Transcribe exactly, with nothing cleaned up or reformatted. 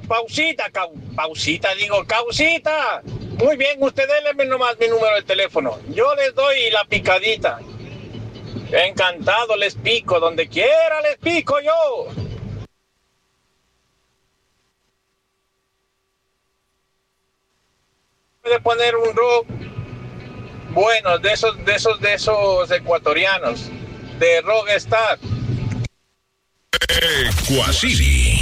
pausita, cau, pausita, digo, causita. Muy bien, usted déle nomás mi número de teléfono. Yo les doy la picadita. Encantado, les pico. Donde quiera les pico yo. Puede poner un rock bueno, de esos, de esos, de esos ecuatorianos, de Rockstar. Ecuacity.